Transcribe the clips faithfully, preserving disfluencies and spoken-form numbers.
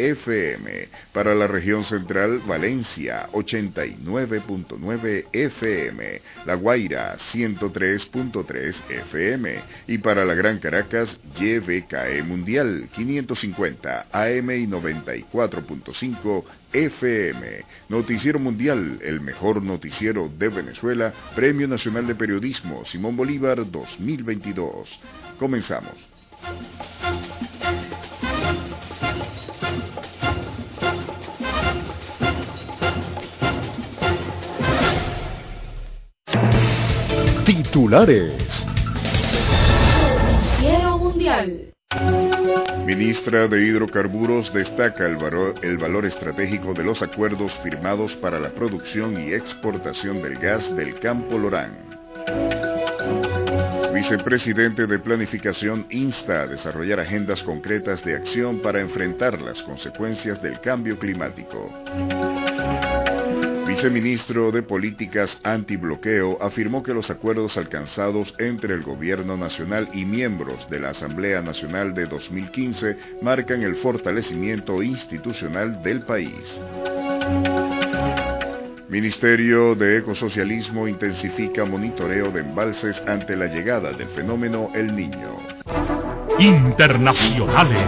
F M. Para la región central, Valencia, ochenta y nueve punto nueve F M. La Guaira, ciento tres punto tres F M. Y para la Gran Caracas, Y B K E Mundial, quinientos cincuenta A M y noventa y cuatro punto cinco F M. Noticiero Mundial, el mejor noticiero de Venezuela, Premio Nacional de Periodismo Simón Bolívar dos mil veintidós. Comenzamos. Titulares. Noticiero Mundial. Ministra de Hidrocarburos destaca el valor, el valor estratégico de los acuerdos firmados para la producción y exportación del gas del Campo Lorán. Vicepresidente de Planificación insta a desarrollar agendas concretas de acción para enfrentar las consecuencias del cambio climático. Viceministro de Políticas Antibloqueo afirmó que los acuerdos alcanzados entre el Gobierno Nacional y miembros de la Asamblea Nacional de dos mil quince marcan el fortalecimiento institucional del país. Ministerio de Ecosocialismo intensifica monitoreo de embalses ante la llegada del fenómeno El Niño. Internacionales.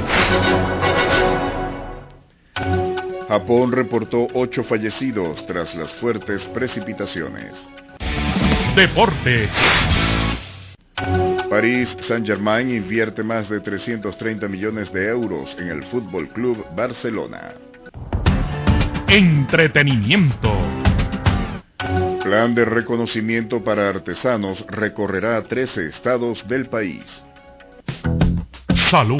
Japón reportó ocho fallecidos tras las fuertes precipitaciones. Deportes. París Saint-Germain invierte más de trescientos treinta millones de euros en el Fútbol Club Barcelona. Entretenimiento. Plan de reconocimiento para artesanos recorrerá trece estados del país. Salud.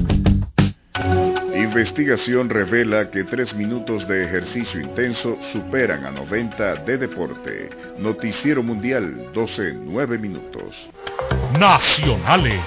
Investigación revela que tres minutos de ejercicio intenso superan a noventa de deporte. Noticiero Mundial, doce nueve minutos. Nacionales.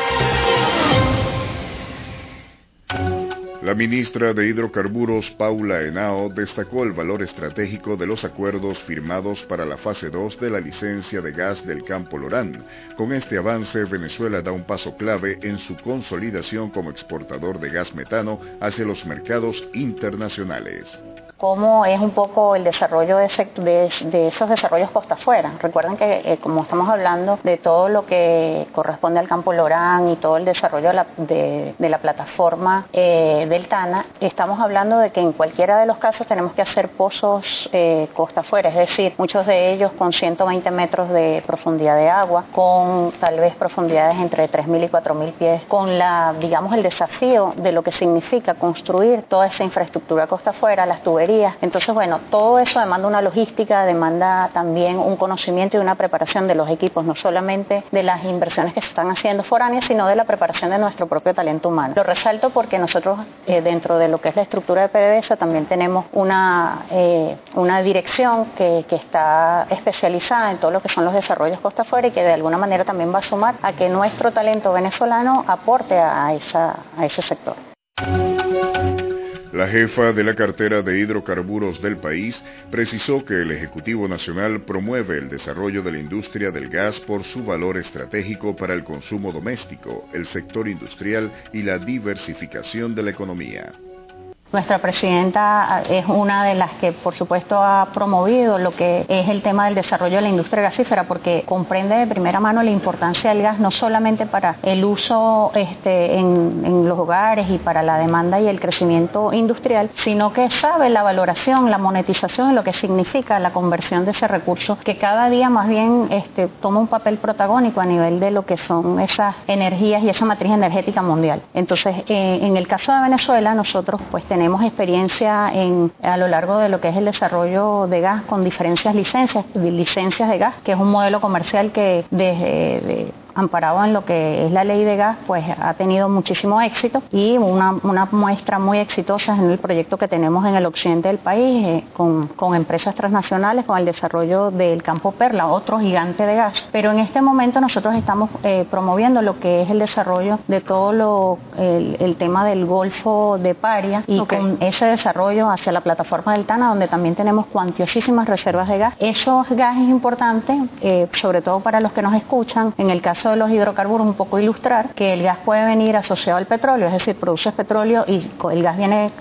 La ministra de Hidrocarburos, Paula Henao, destacó el valor estratégico de los acuerdos firmados para la fase dos de la licencia de gas del Campo Lorán. Con este avance, Venezuela da un paso clave en su consolidación como exportador de gas metano hacia los mercados internacionales. Cómo es un poco el desarrollo de, de, de esos desarrollos costa afuera. Recuerden que eh, como estamos hablando de todo lo que corresponde al Campo Lorán y todo el desarrollo de la, de, de la plataforma eh, del Tana, estamos hablando de que en cualquiera de los casos tenemos que hacer pozos eh, costa afuera, es decir, muchos de ellos con ciento veinte metros de profundidad de agua, con tal vez profundidades entre tres mil y cuatro mil pies, con la, digamos, el desafío de lo que significa construir toda esa infraestructura costa afuera, las tuberías. Entonces, bueno, todo eso demanda una logística, demanda también un conocimiento y una preparación de los equipos, no solamente de las inversiones que se están haciendo foráneas, sino de la preparación de nuestro propio talento humano. Lo resalto porque nosotros, eh, dentro de lo que es la estructura de P D V S A, también tenemos una, eh, una dirección que, que está especializada en todo lo que son los desarrollos costa afuera y que de alguna manera también va a sumar a que nuestro talento venezolano aporte a, esa, a ese sector. La jefa de la cartera de hidrocarburos del país precisó que el Ejecutivo Nacional promueve el desarrollo de la industria del gas por su valor estratégico para el consumo doméstico, el sector industrial y la diversificación de la economía. Nuestra presidenta es una de las que, por supuesto, ha promovido lo que es el tema del desarrollo de la industria gasífera, porque comprende de primera mano la importancia del gas, no solamente para el uso este, en, en los hogares y para la demanda y el crecimiento industrial, sino que sabe la valoración, la monetización de lo que significa la conversión de ese recurso, que cada día más bien este, toma un papel protagónico a nivel de lo que son esas energías y esa matriz energética mundial. Entonces, eh, en el caso de Venezuela, nosotros pues tenemos Tenemos experiencia en, a lo largo de lo que es el desarrollo de gas con diferentes licencias, licencias de gas, que es un modelo comercial que desde de, amparado en lo que es la ley de gas, pues ha tenido muchísimo éxito y una, una muestra muy exitosa en el proyecto que tenemos en el occidente del país, eh, con, con empresas transnacionales, con el desarrollo del Campo Perla, otro gigante de gas. Pero en este momento nosotros estamos eh, promoviendo lo que es el desarrollo de todo lo, el, el tema del Golfo de Paria y okay. con ese desarrollo hacia la plataforma del Tana, donde también tenemos cuantiosísimas reservas de gas. Esos gas es importante, eh, sobre todo para los que nos escuchan, en el caso de los hidrocarburos, un poco ilustrar que el gas puede venir asociado al petróleo, es decir, produces petróleo y el gas viene